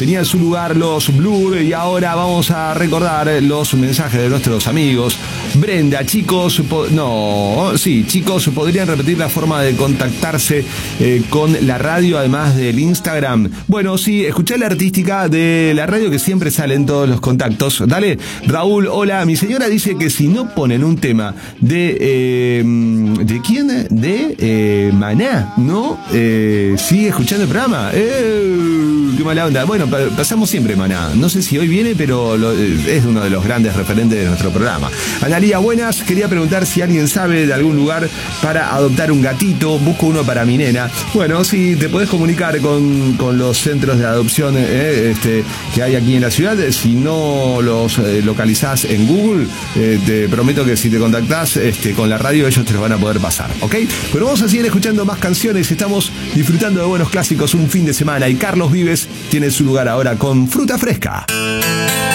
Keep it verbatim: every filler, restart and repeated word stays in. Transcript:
Tenían su lugar los Blur y ahora vamos a recordar los mensajes de nuestros amigos. Brenda, chicos, no, sí, chicos, podrían repetir la forma de contactarse eh, con la radio, además del Instagram. Bueno, sí, escuchá la artística de la radio que siempre salen todos los contactos. Dale, Raúl, hola, mi señora dice que si no ponen un tema de, eh, ¿de quién? De eh, Maná, ¿no? Eh, sigue escuchando el programa. Eh, qué mala onda. Bueno, pasamos siempre Maná. No sé si hoy viene, pero lo, es uno de los grandes referentes de nuestro programa. Analía, buenas. Quería preguntar si alguien sabe de algún lugar para adoptar un gatito. Busco uno para mi nena. Bueno, sí, te podés comunicar con, con los centros de adopción eh, este, que hay aquí en la ciudad. Si no los eh, localizás en Google, eh, te prometo que si te contactás este, con la radio, ellos te los van a poder pasar, ¿ok? Pero vamos a seguir escuchando más canciones. Estamos disfrutando de buenos clásicos un fin de semana y Carlos Vives tiene su lugar ahora con Fruta Fresca.